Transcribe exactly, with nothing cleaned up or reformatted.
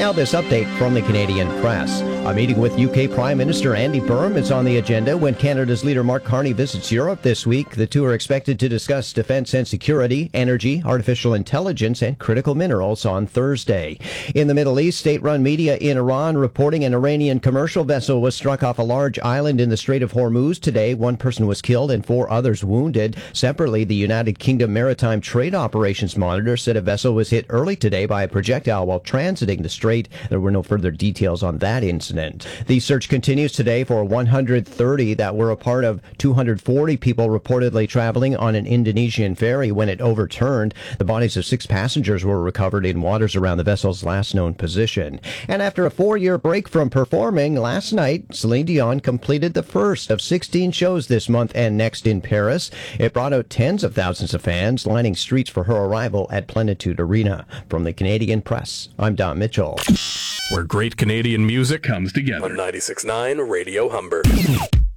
Now this update from the Canadian Press. A meeting with U K Prime Minister Andy Burnham is on the agenda when Canada's leader Mark Carney visits Europe this week. The two are expected to discuss defense and security, energy, artificial intelligence, and critical minerals on Thursday. In the Middle East, state-run media in Iran reporting an Iranian commercial vessel was struck off a large island in the Strait of Hormuz today. One person was killed and four others wounded. Separately, the United Kingdom Maritime Trade Operations Monitor said a vessel was hit early today by a projectile while transiting the strait. There were no further details on that incident. The search continues today for one hundred thirty that were a part of two hundred forty people reportedly traveling on an Indonesian ferry when it overturned. The bodies of six passengers were recovered in waters around the vessel's last known position. And after a four-year break from performing, last night, Celine Dion completed the first of sixteen shows this month and next in Paris. It brought out tens of thousands of fans lining streets for her arrival at Plenitude Arena. From the Canadian Press, I'm Don Mitchell. Where great Canadian music comes together. On ninety-six point nine Radio Humber.